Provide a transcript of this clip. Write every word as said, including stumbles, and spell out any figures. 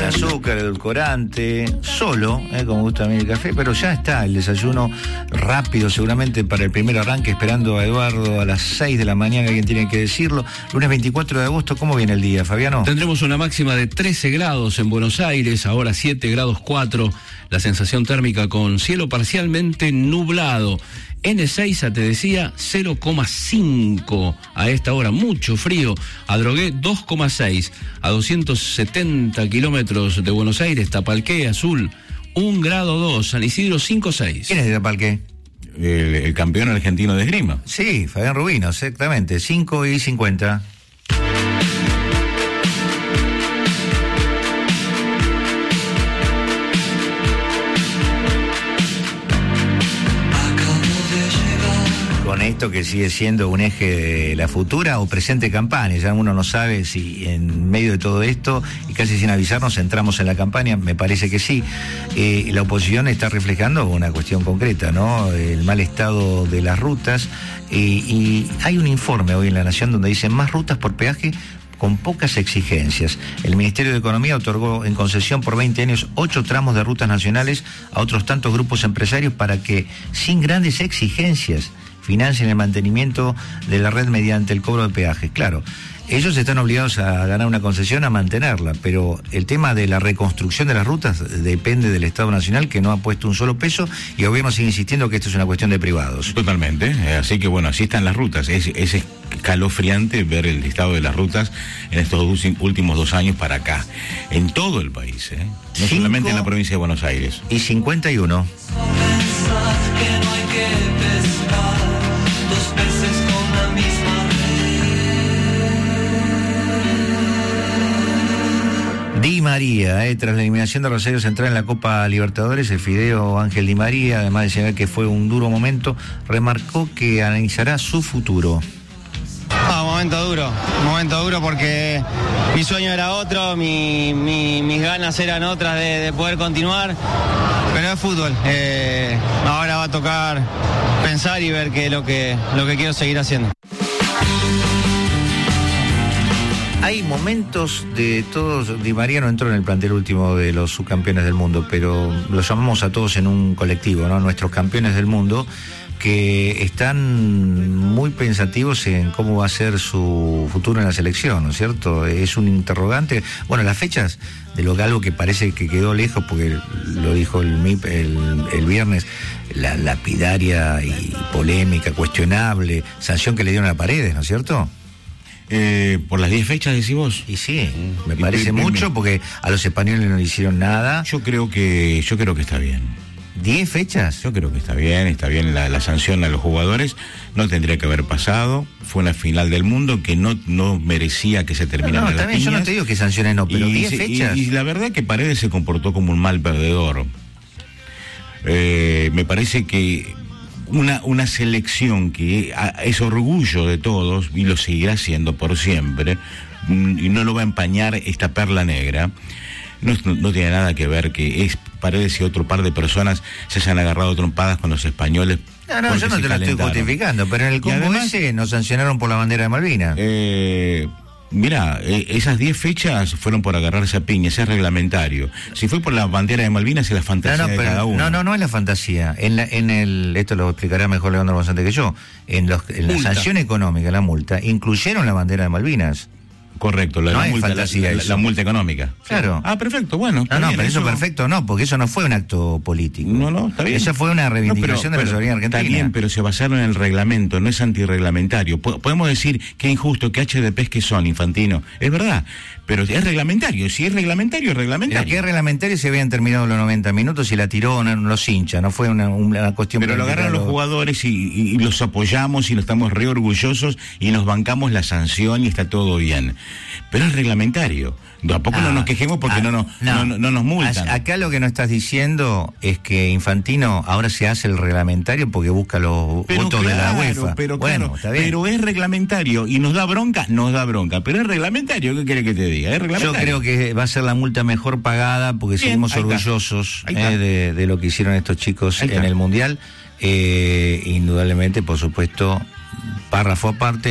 Con azúcar, edulcorante, solo, eh, como gusta a mí el café, pero ya está el desayuno rápido, seguramente para el primer arranque, esperando a Eduardo a las seis de la mañana, alguien tiene que decirlo. Lunes veinticuatro de agosto, ¿cómo viene el día, Fabiano? Tendremos una máxima de trece grados en Buenos Aires, ahora siete grados cuatro, la sensación térmica con cielo parcialmente nublado. En Ezeiza, te decía, cero coma cinco a esta hora, mucho frío. Adrogué, dos coma seis. A doscientos setenta kilómetros de Buenos Aires, Tapalqué, Azul, un grado dos. San Isidro, cinco coma seis. ¿Quién es de Tapalqué? El, el campeón argentino de esgrima. Sí, Fabián Rubino, exactamente, cinco y cincuenta. Con esto que sigue siendo un eje de la futura o presente campaña, ya uno no sabe si en medio de todo esto y casi sin avisarnos entramos en la campaña, me parece que sí. Eh, la oposición está reflejando una cuestión concreta, ¿no? El mal estado de las rutas, eh, y hay un informe hoy en La Nación donde dicen más rutas por peaje con pocas exigencias. El Ministerio de Economía otorgó en concesión por veinte años ocho tramos de rutas nacionales a otros tantos grupos empresarios para que, sin grandes exigencias, financien el mantenimiento de la red mediante el cobro de peajes. Claro, ellos están obligados a ganar una concesión, a mantenerla, pero el tema de la reconstrucción de las rutas depende del Estado Nacional, que no ha puesto un solo peso, y el gobierno sigue insistiendo que esto es una cuestión de privados. Totalmente, así que bueno, así están las rutas. Es, es escalofriante ver el estado de las rutas en estos dos, últimos dos años para acá, en todo el país, ¿eh? No solamente en la provincia de Buenos Aires. Y cincuenta y uno. Di María, eh, tras la eliminación de Rosario Central en la Copa Libertadores, el fideo Ángel Di María, además de señalar que fue un duro momento, remarcó que analizará su futuro. Ah, momento duro, momento duro porque mi sueño era otro, mi, mi, mis ganas eran otras de, de poder continuar, pero es fútbol. Eh, ahora va a tocar pensar y ver qué es lo que, lo que quiero seguir haciendo. Hay momentos de todos. Di María no entró en el plantel último de los subcampeones del mundo, pero los llamamos a todos en un colectivo, ¿no? Nuestros campeones del mundo, que están muy pensativos en cómo va a ser su futuro en la selección, ¿no es cierto? Es un interrogante. Bueno, las fechas de lo que algo que parece que quedó lejos, porque lo dijo el M I P el, el viernes, la lapidaria y polémica, cuestionable sanción que le dieron a Paredes, ¿no es cierto? Eh, por las diez fechas, decís vos. Y sí, me parece y, mucho me, porque a los españoles no le hicieron nada. Yo creo que yo creo que está bien. ¿Diez fechas? Yo creo que está bien, está bien la, la sanción a los jugadores. No tendría que haber pasado. Fue una final del mundo que no, no merecía que se terminara. No, no, también yo no te digo que sanciones no, pero diez fechas. Y, y la verdad que Paredes se comportó como un mal perdedor. Eh, me parece que Una, una selección que es orgullo de todos y lo seguirá siendo por siempre, y no lo va a empañar esta perla negra. No, no, no tiene nada que ver que es Paredes y otro par de personas se hayan agarrado trompadas con los españoles. No, no, yo no te lo estoy justificando, pero en el Congo además, ese nos sancionaron por la bandera de Malvinas. Eh... Mirá, eh, esas diez fechas fueron por agarrarse a piñas, es reglamentario. Si fue por la bandera de Malvinas, es la fantasía no, no, de pero, cada uno. No, no, no es la fantasía. En, la, en el, esto lo explicará mejor Leandro González que yo. En, los, en la sanción económica, la multa, incluyeron la bandera de Malvinas. Correcto, la, no la, es multa, fantasía la, la, la multa económica. Claro. Ah, perfecto, bueno. No, no, bien, pero eso eso perfecto no, porque eso no fue un acto político. No, no, está bien. Esa fue una reivindicación no, pero, de la soberanía argentina. Está bien, pero se basaron en el reglamento, no es antirreglamentario. Podemos decir que injusto, que H D P que son, Infantino. Es verdad, pero es reglamentario. Si es reglamentario, es reglamentario. Pero que es reglamentario se habían terminado los noventa minutos y la tiró no, los hinchas, no fue una, una cuestión... Pero lo agarraron los jugadores y, y, y los apoyamos y nos estamos re orgullosos y nos bancamos la sanción y está todo bien. Pero es reglamentario. Tampoco ah, no nos quejemos porque ah, no, no, no, no, no nos multan. Acá lo que no estás diciendo es que Infantino ahora se hace el reglamentario porque busca los pero votos claro, de la UEFA. Pero, bueno, claro, está bien. Pero es reglamentario y nos da bronca, nos da bronca. Pero es reglamentario, ¿qué quiere que te diga? Es reglamentario. Yo creo que va a ser la multa mejor pagada porque bien, seguimos orgullosos eh, de, de lo que hicieron estos chicos en el Mundial. Eh, indudablemente, por supuesto, párrafo aparte.